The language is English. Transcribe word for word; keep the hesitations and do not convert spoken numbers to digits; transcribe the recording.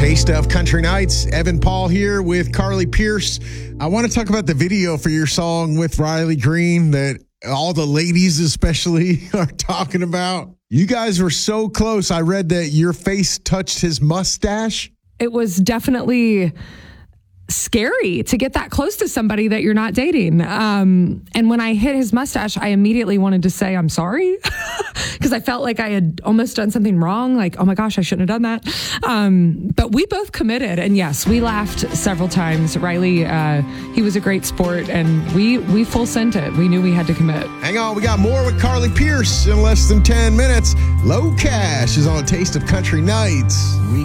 Taste of Country Nights. Evan Paul here with Carly Pierce. I want to talk about the video for your song with Riley Green that all the ladies especially are talking about. You guys were so close. I read that your face touched his mustache. It was definitely scary to get that close to somebody that you're not dating. Um, and when I hit his mustache, I immediately wanted to say, I'm sorry, because I felt like I had almost done something wrong. Like, oh my gosh, I shouldn't have done that. Um, but we both committed. And yes, we laughed several times. Riley, uh, he was a great sport, and we, we full sent it. We knew we had to commit. Hang on. We got more with Carly Pierce in less than ten minutes. Low Cash is on Taste of Country Nights. We